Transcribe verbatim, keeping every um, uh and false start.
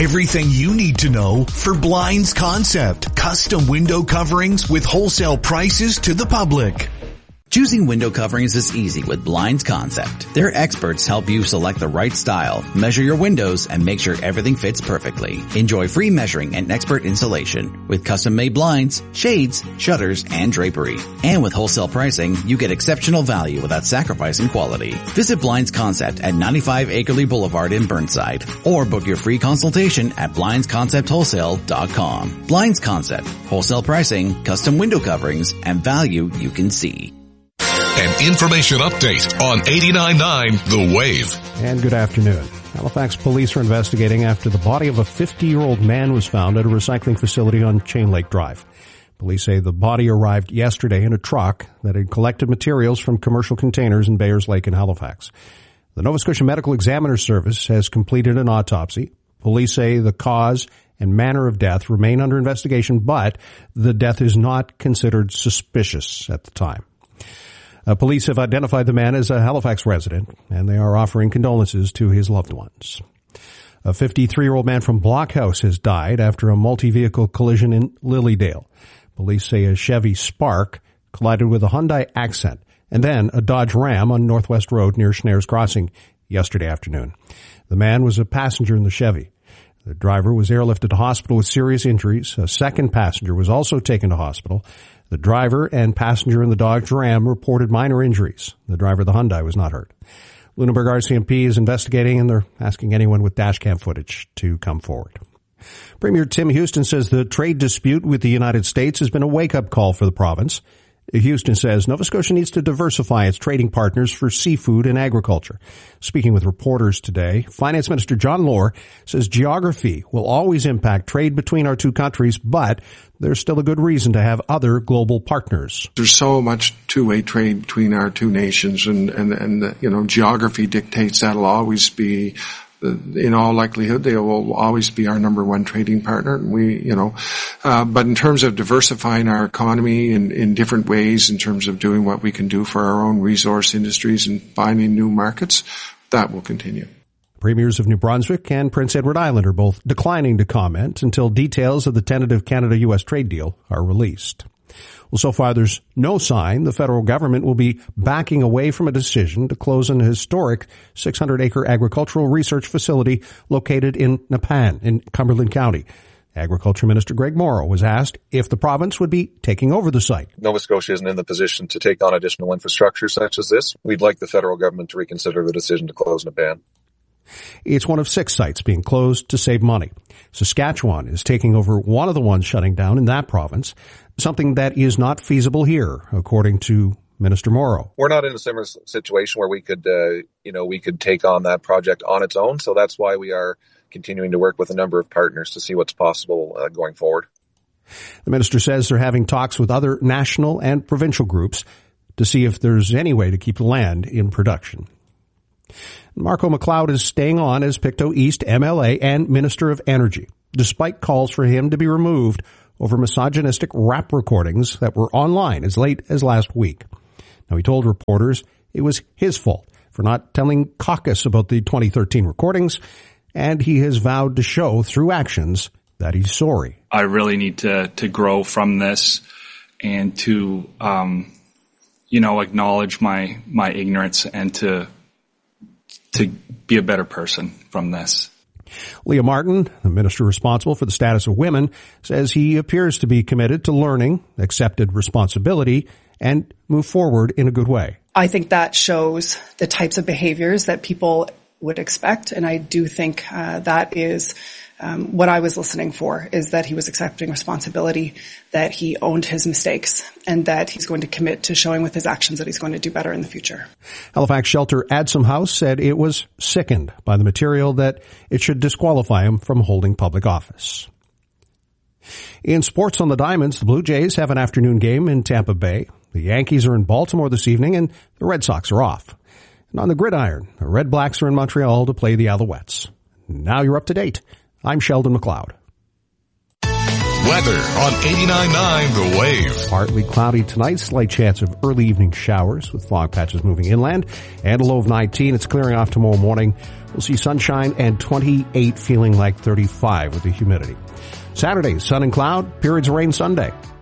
Everything you need to know for Blinds Concept. Custom window coverings with wholesale prices to the public. Choosing window coverings is easy with Blinds Concept. Their experts help you select the right style, measure your windows, and make sure everything fits perfectly. Enjoy free measuring and expert installation with custom-made blinds, shades, shutters, and drapery. And with wholesale pricing, you get exceptional value without sacrificing quality. Visit Blinds Concept at ninety-five Akerley Boulevard in Burnside, or book your free consultation at blinds concept wholesale dot com. Blinds Concept, wholesale pricing, custom window coverings, and value you can see. An information update on eighty-nine point nine The Wave. And good afternoon. Halifax police are investigating after the body of a fifty-year-old man was found at a recycling facility on Chain Lake Drive. Police say the body arrived yesterday in a truck that had collected materials from commercial containers in Bayers Lake in Halifax. The Nova Scotia Medical Examiner Service has completed an autopsy. Police say the cause and manner of death remain under investigation, but the death is not considered suspicious at the time. Uh, police have identified the man as a Halifax resident, and they are offering condolences to his loved ones. A fifty-three-year-old man from Blockhouse has died after a multi-vehicle collision in Lilydale. Police say a Chevy Spark collided with a Hyundai Accent and then a Dodge Ram on Northwest Road near Schneers Crossing yesterday afternoon. The man was a passenger in the Chevy. The driver was airlifted to hospital with serious injuries. A second passenger was also taken to hospital. The driver and passenger in the Dodge Ram reported minor injuries. The driver of the Hyundai was not hurt. Lunenburg R C M P is investigating, and they're asking anyone with dashcam footage to come forward. Premier Tim Houston says the trade dispute with the United States has been a wake-up call for the province. Houston says Nova Scotia needs to diversify its trading partners for seafood and agriculture. Speaking with reporters today, Finance Minister John Lohr says geography will always impact trade between our two countries, but there's still a good reason to have other global partners. There's so much two-way trade between our two nations, and, and, and you know, geography dictates that'll always be, in all likelihood, they will always be our number one trading partner. We, you know, uh, but in terms of diversifying our economy in, in different ways, in terms of doing what we can do for our own resource industries and finding new markets, that will continue. Premiers of New Brunswick and Prince Edward Island are both declining to comment until details of the tentative Canada-U S trade deal are released. Well, so far there's no sign the federal government will be backing away from a decision to close an historic six hundred acre agricultural research facility located in Nepan in Cumberland County. Agriculture Minister Greg Morrow was asked if the province would be taking over the site. Nova Scotia isn't in the position to take on additional infrastructure such as this. We'd like the federal government to reconsider the decision to close Nepan. It's one of six sites being closed to save money. Saskatchewan is taking over one of the ones shutting down in that province, something that is not feasible here, according to Minister Morrow. We're not in a similar situation where we could, uh, you know, we could take on that project on its own. So that's why we are continuing to work with a number of partners to see what's possible uh, going forward. The minister says they're having talks with other national and provincial groups to see if there's any way to keep the land in production. Marco McLeod is staying on as Pictou East M L A and Minister of Energy, despite calls for him to be removed over misogynistic rap recordings that were online as late as last week. Now, he told reporters it was his fault for not telling caucus about the twenty thirteen recordings, and he has vowed to show through actions that he's sorry. I really need to, to grow from this and to, um, you know, acknowledge my, my ignorance and to to be a better person from this. Leah Martin, the minister responsible for the status of women, says he appears to be committed to learning, accepted responsibility, and move forward in a good way. I think that shows the types of behaviors that people would expect, and I do think uh, that is um, what I was listening for, is that he was accepting responsibility, that he owned his mistakes, and that he's going to commit to showing with his actions that he's going to do better in the future. Halifax shelter Adsum House said it was sickened by the material that it should disqualify him from holding public office. In sports on the Diamonds, the Blue Jays have an afternoon game in Tampa Bay. The Yankees are in Baltimore this evening, and the Red Sox are off. And on the gridiron, the Red Blacks are in Montreal to play the Alouettes. Now you're up to date. I'm Sheldon McLeod. Weather on eighty-nine point nine The Wave. Partly cloudy tonight, slight chance of early evening showers with fog patches moving inland, and a low of nineteen. It's clearing off tomorrow morning. We'll see sunshine and twenty-eight, feeling like thirty-five with the humidity. Saturday, sun and cloud, periods of rain Sunday.